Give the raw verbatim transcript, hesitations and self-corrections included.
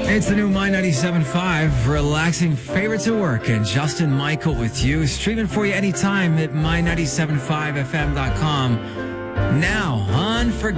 It's the new My ninety-seven point five, relaxing favorites at work, and Justin Michael with you, streaming for you anytime at my ninety-seven point five f m dot com. Now, unforgettable.